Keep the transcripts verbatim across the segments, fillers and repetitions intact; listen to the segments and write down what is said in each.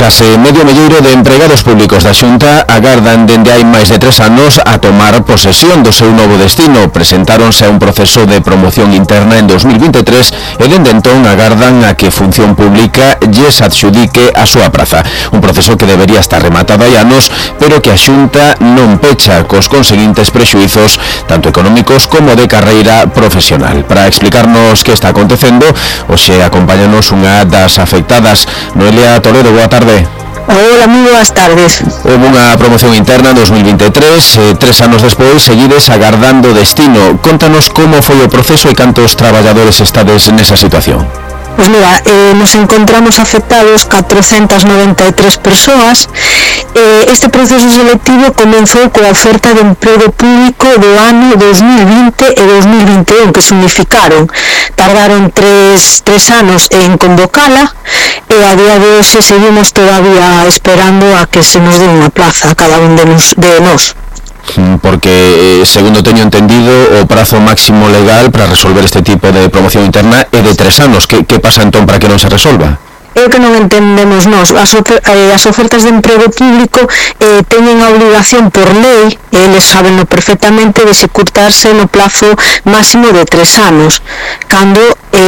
Case medio melleiro de empregados públicos da Xunta agardan dende hai máis de tres anos a tomar posesión do seu novo destino. Presentáronse a un proceso de promoción interna en dos mil veintitrés e dende entón agardan a que Función Pública lles adxudique a súa praza. Un proceso que debería estar rematado hai anos, pero que a Xunta non pecha, cos conseguintes prexuizos tanto económicos como de carreira profesional. Para explicarnos que está acontecendo, hoxe acompáñanos unha das afectadas. Noelia Toledo, boa tarde. Hola, moi boas tardes. Houve unha promoción interna en dos mil veintitrés, eh, tres anos despois seguides agardando destino. Contanos como foi o proceso e cantos traballadores estades nesa situación. Pois mira, eh, nos encontramos afectados catrocentas noventa e tres persoas. Eh, este proceso selectivo comenzou coa oferta de emprego público do ano dos mil vinte e dos mil vinte e un, que se unificaron. Tardaron tres, tres anos en convocala e a día de hoxe seguimos todavía esperando a que se nos dé unha plaza a cada un de nos. De nos. Porque, segundo teño entendido, o prazo máximo legal para resolver este tipo de promoción interna é de tres anos. Que, que pasa entón para que non se resolva? É o que non entendemos nós. As, eh, as ofertas de emprego público eh, teñen a obligación por lei, eles sabenlo perfectamente, de executarse no plazo máximo de tres anos, cando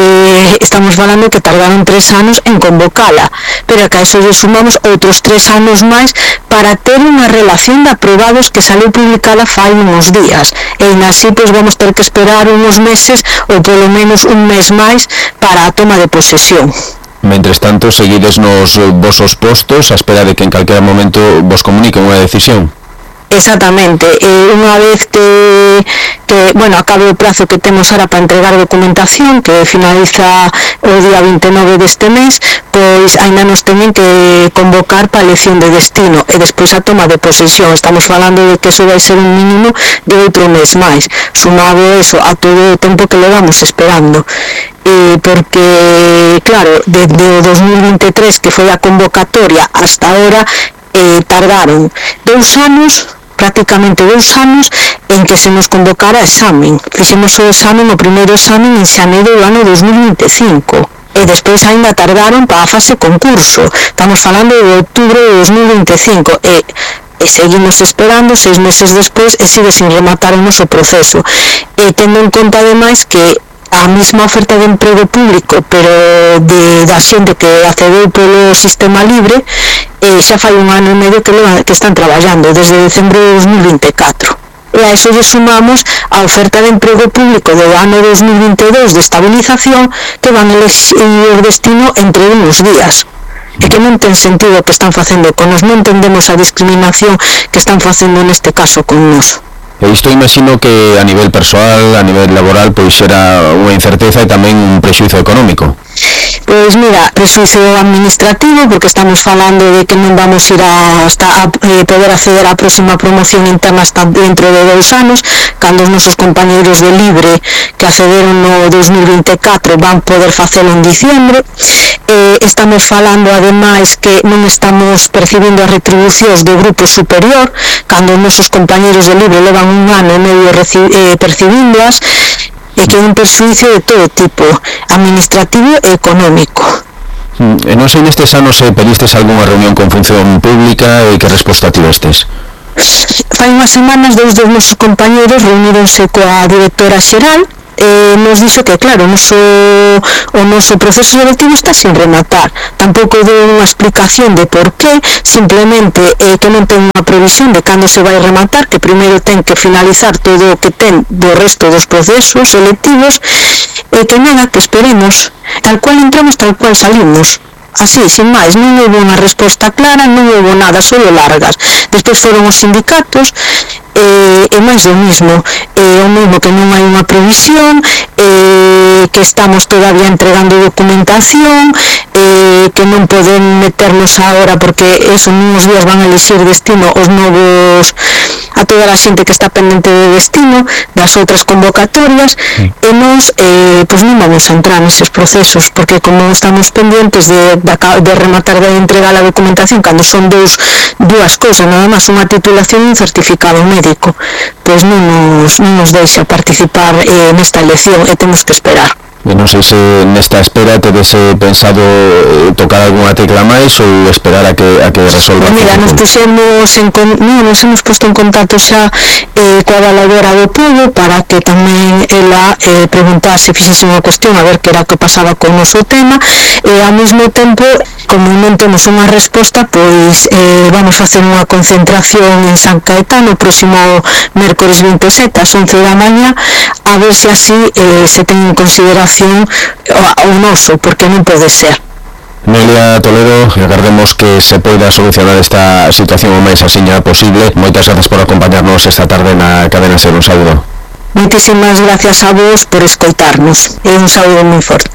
eh, estamos falando que tardaron tres anos en convocala, pero que a eso lle sumamos outros tres anos máis para ter unha relación de aprobados que saliu publicada fai uns días, e así pois vamos ter que esperar uns meses ou polo menos un mes máis para a toma de posesión. Mentres tanto, seguides nos vosos postos a espera de que en calquera momento vos comuniquen unha decisión. Exactamente, eh, unha vez que, que, bueno, acabe o prazo que temos ahora para entregar documentación, que finaliza o día vinte e nove deste mes, pois ainda nos teñen que convocar para a elección de destino e despois a toma de posesión. Estamos falando de que eso vai ser un mínimo de outro mes máis, sumado eso a todo o tempo que levamos esperando. Eh, porque, claro, desde o dos mil veintitrés, que foi a convocatoria, hasta ahora eh, tardaron dous anos, prácticamente dous anos, en que se nos convocara examen. Fixemos o examen, o primeiro examen en xaneiro do ano dos mil veinticinco. E despois ainda tardaron para a fase concurso. Estamos falando de outubro de dos mil veinticinco. E e seguimos esperando seis meses despois e sigue sin rematar o noso proceso. E tendo en conta ademais que a mesma oferta de emprego público, pero de, da xente que accedeu polo sistema libre, e xa fai un ano e medio que, que están traballando, desde decembro de dos mil veinticuatro. E a eso lle sumamos a oferta de emprego público do ano dos mil veintidós de estabilización, que van a elegir o destino entre uns días. E que non ten sentido o que están facendo con nos, non entendemos a discriminación que están facendo neste caso con nos. E isto imagino que a nivel persoal, a nivel laboral, pois era unha incerteza e tamén un prexuízo económico. Pois mira, prexuízo administrativo, porque estamos falando de que non vamos ir a, hasta a eh, poder acceder á próxima promoción interna hasta dentro de dous anos, cando os nosos compañeiros de Libre que accederon no dos mil veinticuatro van poder facelo en diciembre. Eh, estamos falando ademais que non estamos percibindo as retribucións do grupo superior, cando os nosos compañeiros de Libre levan un ano e medio eh, percibíndoas, e que é un perxuízo de todo tipo, administrativo e económico. E non sei nestes anos se pedistes algunha reunión con Función Pública e que resposta tivestes? Fai unhas semanas dous dos nosos compañeiros reuníronse coa directora xeral e nos dixo que, claro, o noso, o noso proceso selectivo está sin rematar. Tampouco deu unha explicación de por qué, simplemente eh, que non ten unha previsión de cando se vai rematar, que primeiro ten que finalizar todo o que ten do resto dos procesos selectivos, e que nada, que esperemos, tal cual entramos, tal cual salimos. Así, sin máis, non houve unha resposta clara, non houve nada, solo largas. Despois foron os sindicatos, e, e máis do mismo, e o mesmo que non hai unha previsión, e que estamos todavía entregando documentación, e que non poden meternos agora porque eso nuns días van a elixir destino os novos, a toda a xente que está pendente de destino das outras convocatorias, sí. E nós eh, pois non vamos a entrar neses procesos porque como estamos pendientes de, de, de rematar de entregar a documentación cando son dous, dúas cousas, nada máis unha titulación e un certificado médico, pois non nos, non nos deixa participar eh, nesta elección e temos que esperar. E non sei se nesta espera tedes pensado tocar algunha tecla máis ou esperar a que a que resolva. Mira, nos pusemos en con... no, nos hemos posto en contacto xa eh, coa avaladora do pobo para que tamén ela eh, preguntase, fixese unha cuestión a ver que era o que pasaba con o noso tema, e ao mesmo tempo, como non temos unha resposta, pois eh, vamos a hacer unha concentración en San Caetano o próximo mércores vinte e sete ás once da mañá, a ver se así eh, se ten en consideración o noso, porque non pode ser. Nelia Toledo, agardemos que se poida solucionar esta situación o máis asiña posible. Moitas gracias por acompañarnos esta tarde na Cadena Ser. Un saúdo. Moitísimas gracias a vos por escoitarnos e un saúdo moi forte.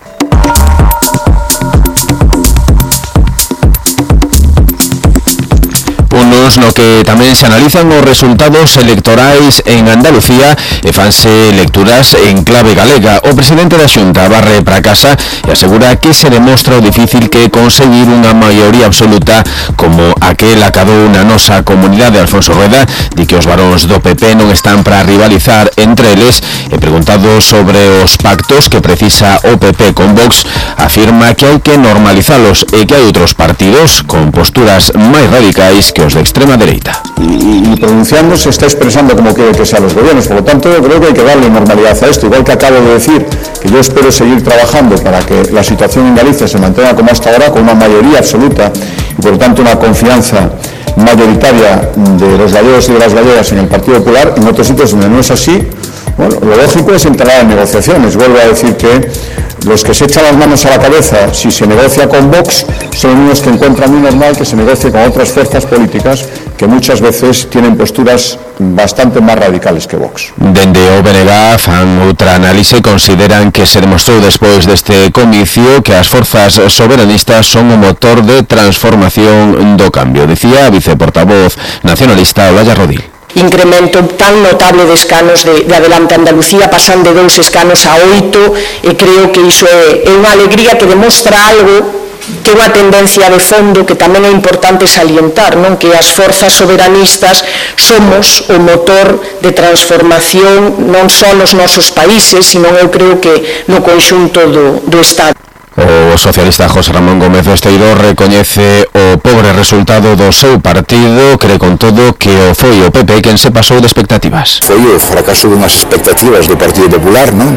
Unos no que tamén se analizan os resultados electorais en Andalucía e fanse lecturas en clave galega. O presidente da Xunta barre para casa e asegura que se demostra o difícil que conseguir unha maioría absoluta como aquel acadou na nosa comunidade. Alfonso Rueda di que os varóns do P P non están para rivalizar entre eles e preguntado sobre os pactos que precisa o P P con Vox, afirma que hai que normalizalos e que hai outros partidos con posturas máis radicais que os de extrema derecha. Y, y pronunciando se está expresando como quiere que sean los gobiernos, por lo tanto yo creo que hay que darle normalidad a esto, igual que acabo de decir que yo espero seguir trabajando para que la situación en Galicia se mantenga como hasta ahora, con una mayoría absoluta y por lo tanto una confianza mayoritaria de los gallegos y de las gallegas en el Partido Popular. En otros sitios donde no es así, bueno, lo lógico es entrar en negociaciones. Vuelvo a decir que los que se echan las manos a la cabeza si se negocia con Vox son unos que encuentran muy normal que se negocie con otras fuerzas políticas que muchas veces tienen posturas bastante más radicales que Vox. Dende o B N G fan outra análise, consideran que se demostrou despois deste comicio que as forzas soberanistas son o motor de transformación do cambio, dicía a viceportavoz nacionalista Olaya Rodil. Incremento tan notable de escanos de, de Adelante Andalucía, pasan de dous escanos a oito, e creo que iso é, é unha alegría que demostra algo que é unha tendencia de fondo que tamén é importante salientar, non? Que as forzas soberanistas somos o motor de transformación non só nos nosos países, sino eu creo que no conxunto do, do Estado. O socialista José Ramón Gómez Besteiro recoñece o pobre resultado do seu partido, cree con todo que o foi o P P quen se pasou de expectativas. Foi o fracaso dunhas expectativas do Partido Popular, non?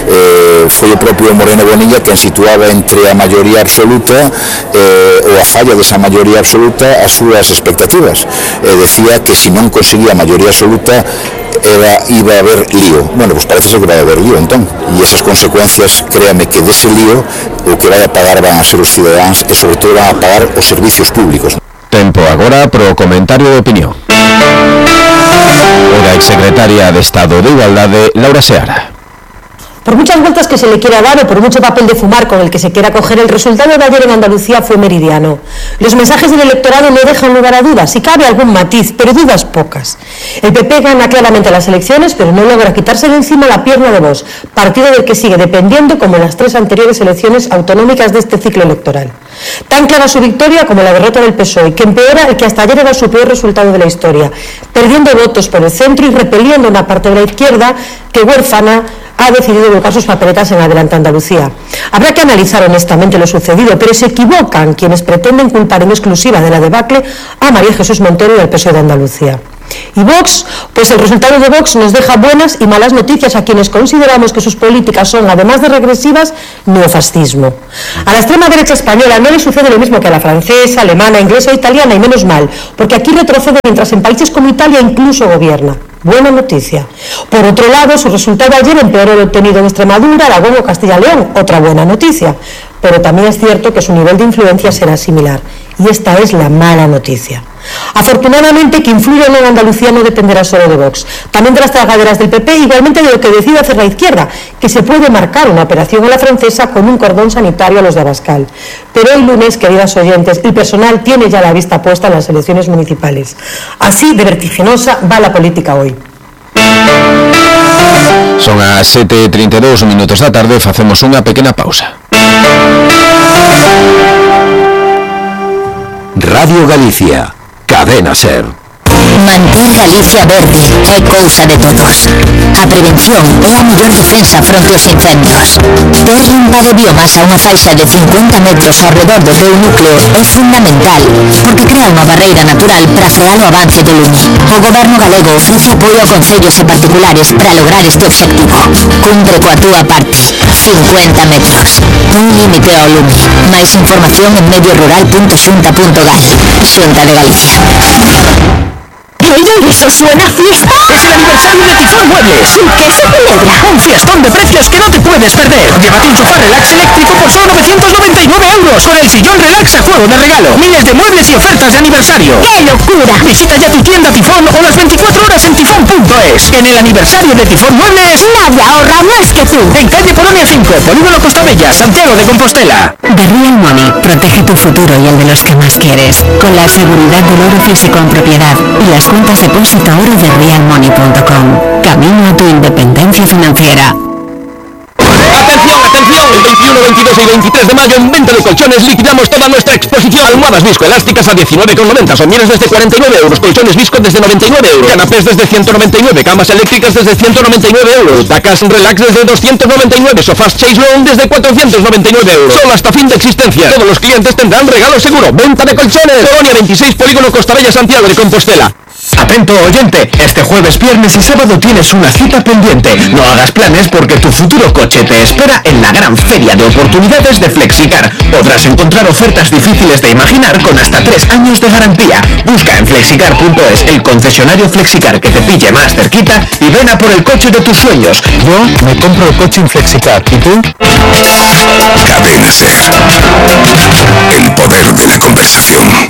Eh, foi o propio Moreno Bonilla quen situaba entre a maioría absoluta eh, ou a falla desa maioría absoluta as súas expectativas. Eh, decía que se non conseguía a maioría absoluta era, iba a haber lío. Bueno, pues parece ser que vai haber lío, entón. E esas consecuencias, créame que dese lío o que vai a pagar van a ser os cidadáns e sobre todo van a pagar os servicios públicos. Tempo agora pro comentario de opinión. O da exsecretaria de Estado de Igualdade, Laura Seara. Por muchas vueltas que se le quiera dar o por mucho papel de fumar con el que se quiera coger, el resultado de ayer en Andalucía fue meridiano. Los mensajes del electorado no dejan lugar a dudas, si cabe algún matiz, pero dudas pocas. El P P gana claramente las elecciones, pero no logra quitarse de encima la pierna de Vox, partido del que sigue dependiendo como en las tres anteriores elecciones autonómicas de este ciclo electoral. Tan clara su victoria como la derrota del P S O E, que empeora el que hasta ayer era su peor resultado de la historia, perdiendo votos por el centro y repeliendo una parte de la izquierda que, huérfana, ha decidido volcar sus papeletas en Adelante Andalucía. Habrá que analizar honestamente lo sucedido, pero se equivocan quienes pretenden culpar en exclusiva de la debacle a María Jesús Montero y al P S O E de Andalucía. ¿Y Vox? Pues el resultado de Vox nos deja buenas y malas noticias a quienes consideramos que sus políticas son, además de regresivas, neofascismo. A la extrema derecha española no le sucede lo mismo que a la francesa, alemana, inglesa o italiana, y menos mal, porque aquí retrocede mientras en países como Italia incluso gobierna. Buena noticia. Por otro lado, su resultado ayer empeoró el obtenido en Extremadura, Aragón o Castilla y León. Otra buena noticia. Pero también es cierto que su nivel de influencia será similar. Y esta es la mala noticia. Afortunadamente, que influya o no en Andalucía no dependerá solo de Vox, también de las tragaderas del P P, igualmente de lo que decida hacer la izquierda, que se puede marcar una operación a la francesa con un cordón sanitario a los de Abascal. Pero hoy lunes, queridas oyentes, el personal tiene ya la vista puesta en las elecciones municipales. Así de vertiginosa va la política hoy. Son as sete e trinta e dous minutos da tarde, facemos unha pequena pausa. Radio Galicia, Cadena Ser. Mantén Galicia verde é cousa de todos. A prevención é a mellor defensa fronte aos incendios. Ter limpa de biomasa unha faixa de cincuenta metros ao redor do teu núcleo é fundamental, porque crea unha barreira natural para frear o avance do lume. O Goberno galego ofrece apoio a concellos e particulares para lograr este objetivo. Cumpre coa túa parte. cincuenta metros. Un límite ao lume. Máis información en medio rural punto xunta punto gal. Xunta de Galicia. ¡Oye, eso suena a fiesta! ¡Es el aniversario de Tifón Muebles! ¿Y qué se celebra? ¡Un fiestón de precios que no te puedes perder! Llévate un sofá relax eléctrico por solo novecientos noventa y nueve euros con el sillón relax a juego de regalo. Miles de muebles y ofertas de aniversario. ¡Qué locura! Visita ya tu tienda Tifón o las veinticuatro horas en tifón punto es. En el aniversario de Tifón Muebles, nadie ahorra más que tú. En calle Polonia cinco, Polígono Costa Bella, Santiago de Compostela. The Real Money protege tu futuro y el de los que más quieres, con la seguridad del oro físico en propiedad y las cuentas depósito oro de real money punto com. Camino a tu independencia financiera. ¡Atención, atención! El veintiuno, veintidós y veintitrés de mayo en Venta de Colchones liquidamos toda nuestra exposición. Almohadas viscoelásticas a diecinueve con noventa, somieres desde cuarenta y nueve euros, colchones visco desde noventa y nueve euros, canapés desde ciento noventa y nueve, camas eléctricas desde ciento noventa y nueve euros, tacas relax desde doscientos noventa y nueve, sofás Chase Long desde cuatrocientos noventa y nueve euros. Solo hasta fin de existencia. Todos los clientes tendrán regalo seguro. Venta de Colchones. Colonia veintiséis, Polígono Costa Bella, Santiago de Compostela. Atento oyente, este jueves, viernes y sábado tienes una cita pendiente. No hagas planes porque tu futuro coche te espera en la gran feria de oportunidades de Flexicar. Podrás encontrar ofertas difíciles de imaginar con hasta tres años de garantía. Busca en flexicar punto es el concesionario Flexicar que te pille más cerquita y ven a por el coche de tus sueños. Yo me compro el coche en Flexicar. ¿Y tú? Cadena Ser. El poder de la conversación.